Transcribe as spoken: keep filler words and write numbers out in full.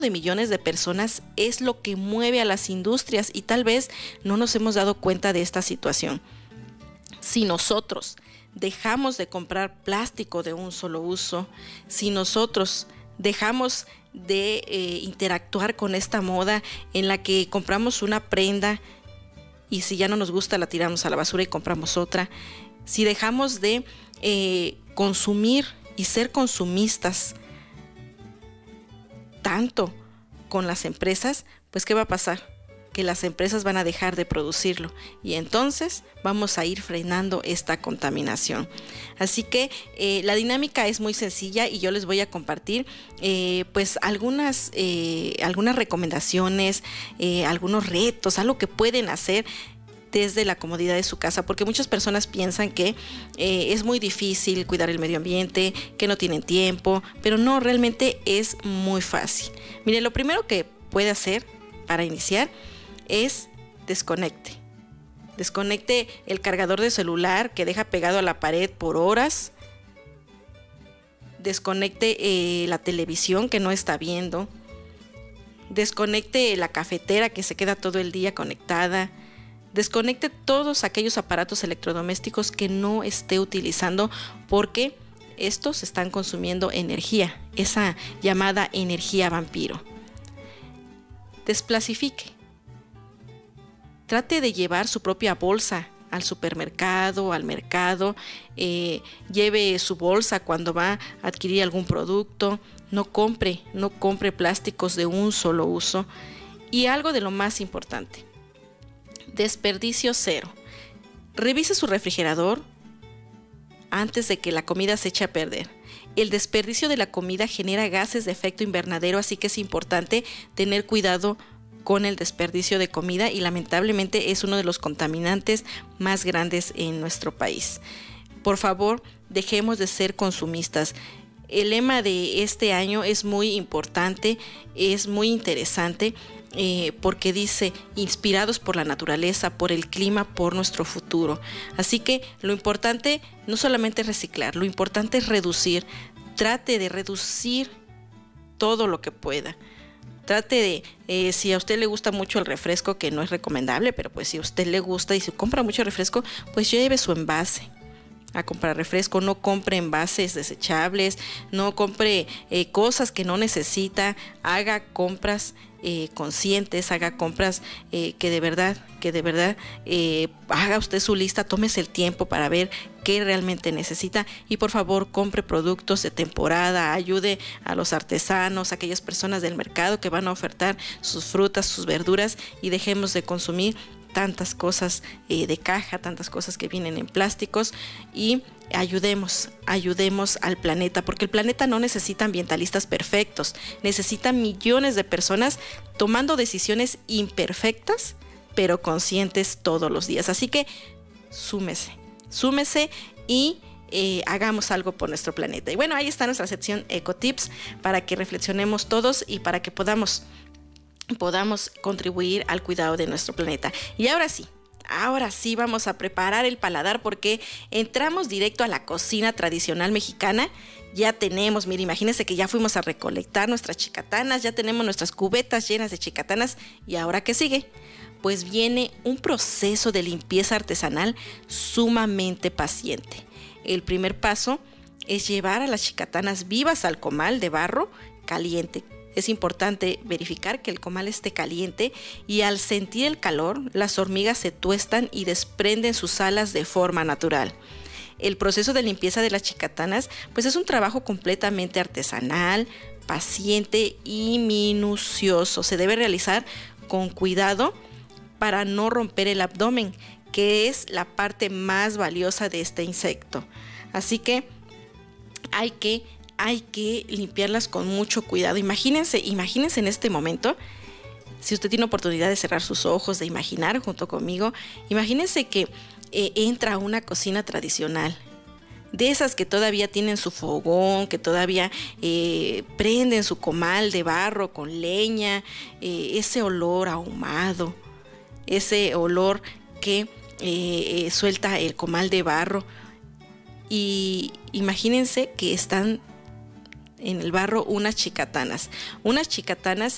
de millones de personas es lo que mueve a las industrias y tal vez no nos hemos dado cuenta de esta situación. Si nosotros dejamos de comprar plástico de un solo uso, si nosotros dejamos de eh, interactuar con esta moda en la que compramos una prenda y si ya no nos gusta la tiramos a la basura y compramos otra, si dejamos de eh, consumir y ser consumistas tanto con las empresas, pues ¿qué va a pasar? Que las empresas van a dejar de producirlo y entonces vamos a ir frenando esta contaminación. Así que eh, la dinámica es muy sencilla y yo les voy a compartir eh, pues algunas, eh, algunas recomendaciones, eh, algunos retos, algo que pueden hacer desde la comodidad de su casa, porque muchas personas piensan que eh, es muy difícil cuidar el medio ambiente, que no tienen tiempo, pero no, realmente es muy fácil. Mire, lo primero que puede hacer para iniciar es desconecte. Desconecte el cargador de celular que deja pegado a la pared por horas. Desconecte eh, la televisión que no está viendo. Desconecte la cafetera que se queda todo el día conectada. Desconecte todos aquellos aparatos electrodomésticos que no esté utilizando porque estos están consumiendo energía, esa llamada energía vampiro. Desplasifique. Trate de llevar su propia bolsa al supermercado, al mercado, eh, lleve su bolsa cuando va a adquirir algún producto, no compre, no compre plásticos de un solo uso. Y algo de lo más importante, desperdicio cero. Revise su refrigerador antes de que la comida se eche a perder. El desperdicio de la comida genera gases de efecto invernadero, así que es importante tener cuidado con el desperdicio de comida y lamentablemente es uno de los contaminantes más grandes en nuestro país. Por favor, dejemos de ser consumistas. El lema de este año es muy importante, es muy interesante eh, porque dice inspirados por la naturaleza, por el clima, por nuestro futuro. Así que lo importante no solamente es reciclar, lo importante es reducir. Trate de reducir todo lo que pueda. Trate de, eh, si a usted le gusta mucho el refresco, que no es recomendable, pero pues si a usted le gusta y si compra mucho refresco, pues lleve su envase a comprar refresco. No compre envases desechables, no compre eh, cosas que no necesita, haga compras eh, conscientes, haga compras eh, que de verdad, que de verdad eh, haga usted su lista, tómese el tiempo para ver qué realmente necesita y por favor compre productos de temporada, ayude a los artesanos, a aquellas personas del mercado que van a ofertar sus frutas, sus verduras y dejemos de consumir tantas cosas eh, de caja, tantas cosas que vienen en plásticos y ayudemos, ayudemos al planeta, porque el planeta no necesita ambientalistas perfectos, necesita millones de personas tomando decisiones imperfectas, pero conscientes todos los días. Así que súmese, súmese y eh, hagamos algo por nuestro planeta. Y bueno, ahí está nuestra sección Ecotips para que reflexionemos todos y para que podamos podamos contribuir al cuidado de nuestro planeta. Y ahora sí, ahora sí vamos a preparar el paladar porque entramos directo a la cocina tradicional mexicana. Ya tenemos, mire, imagínense que ya fuimos a recolectar nuestras chicatanas, ya tenemos nuestras cubetas llenas de chicatanas. ¿Y ahora qué sigue? Pues viene un proceso de limpieza artesanal sumamente paciente. El primer paso es llevar a las chicatanas vivas al comal de barro caliente. Es importante verificar que el comal esté caliente y al sentir el calor, las hormigas se tuestan y desprenden sus alas de forma natural. El proceso de limpieza de las chicatanas pues es un trabajo completamente artesanal, paciente y minucioso. Se debe realizar con cuidado para no romper el abdomen, que es la parte más valiosa de este insecto. Así que hay que Hay que limpiarlas con mucho cuidado. Imagínense, imagínense en este momento, si usted tiene oportunidad de cerrar sus ojos, de imaginar junto conmigo, imagínense que eh, entra a una cocina tradicional, de esas que todavía tienen su fogón, que todavía eh, prenden su comal de barro con leña, eh, ese olor ahumado, ese olor que eh, eh, suelta el comal de barro. Y imagínense que están en el barro unas chicatanas, unas chicatanas